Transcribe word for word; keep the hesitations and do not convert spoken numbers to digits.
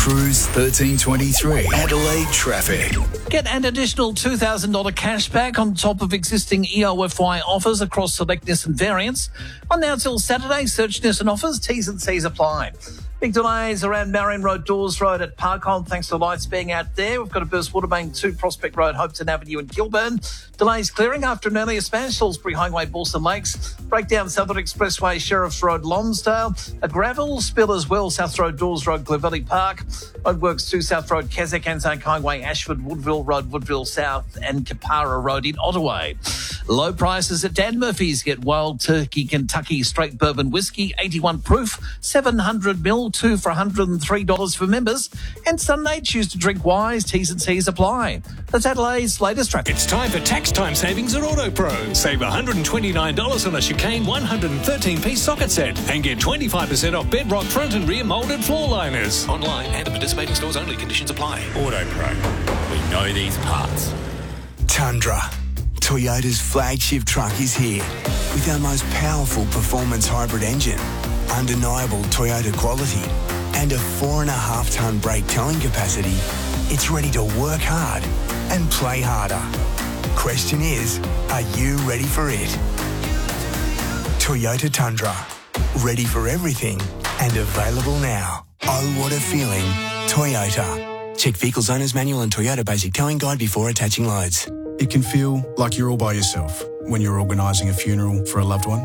Cruise thirteen twenty-three, Adelaide traffic. Get an additional two thousand dollars cash back on top of existing E O F Y offers across select Nissan variants. On now till Saturday, search Nissan offers, T's and C's apply. Big delays around Marion Road, Dawes Road at Parkholm, thanks to lights being out there. We've got a burst water main to Prospect Road, Hopetoun Avenue and Kilburn. Delays clearing after an earlier smash, Salisbury Highway, Balsam Lakes. Breakdown Southern Expressway, Sheriff's Road, Lonsdale. A gravel spill as well, South Road, Dawes Road, Clovelly Park. Roadworks to South Road, Keswick, Anzac Highway, Ashford, Woodville Road, Woodville South and Capara Road in Ottawa. Low prices at Dan Murphy's. Get Wild Turkey Kentucky Straight Bourbon Whiskey, eighty-one proof, seven hundred mil, two for one hundred three dollars for members. And Sunday, choose to drink wise, T's and C's apply. That's Adelaide's latest traffic. It's time for tax time savings at AutoPro. Save one hundred twenty-nine dollars on a Chicane one hundred thirteen piece socket set and get twenty-five percent off Bedrock front and rear moulded floor liners. Online and at participating stores only. Conditions apply. AutoPro. We know these parts. Tundra. Toyota's flagship truck is here with our most powerful performance hybrid engine, undeniable Toyota quality, and a four and a half tonne brake towing capacity. It's ready to work hard and play harder. Question is, are you ready for it? Toyota Tundra. Ready for everything and available now. Oh, what a feeling. Toyota. Check Vehicles Owner's Manual and Toyota Basic Towing Guide before attaching loads. It can feel like you're all by yourself when you're organising a funeral for a loved one.